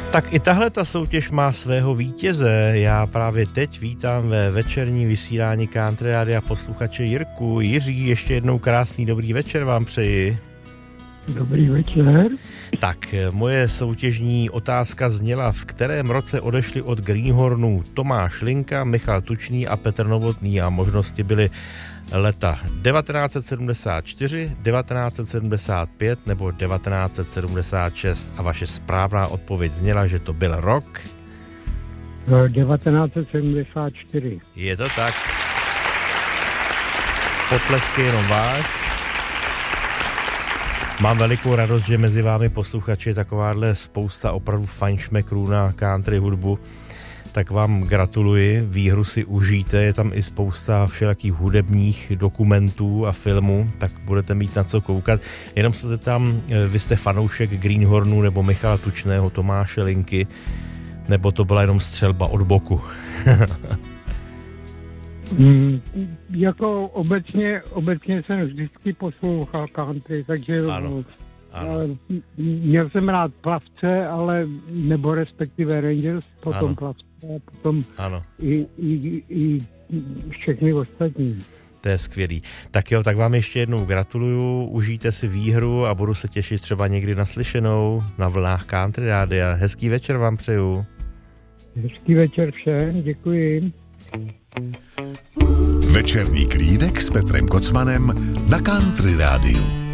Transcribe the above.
Tak i tahle ta soutěž má svého vítěze. Já právě teď vítám ve večerní vysílání Country Rádia posluchače Jirku. Jiří, ještě jednou krásný dobrý večer vám přeji. Dobrý večer. Tak, moje soutěžní otázka zněla, v kterém roce odešli od Greenhornu Tomáš Linka, Michal Tučný a Petr Novotný, a možnosti byly leta 1974, 1975 nebo 1976 a vaše správná odpověď zněla, že to byl rok 1974. Je to tak. Potlesky jenom váš. Mám velikou radost, že mezi vámi posluchači je takováhle spousta opravdu fajnšmekrů na country hudbu. Tak vám gratuluji, výhru si užijte, je tam i spousta všelakých hudebních dokumentů a filmů, tak budete mít na co koukat. Jenom se zeptám, vy jste fanoušek Greenhornu nebo Michala Tučného, Tomáše Linky, nebo to byla jenom střelba od boku? Jako obecně jsem vždycky poslouchal country, takže ano. Měl jsem rád Plavce, ale nebo respektive Rangers, potom Plavce a potom i všechny ostatní. To je skvělý. Tak jo, tak vám ještě jednou gratuluju, užijte si výhru a budu se těšit třeba někdy na slyšenou na vlnách Country Rádia. Hezký večer vám přeju. Hezký večer všem, děkuji. Večerní klídek s Petrem Kocmanem na Country Rádiu.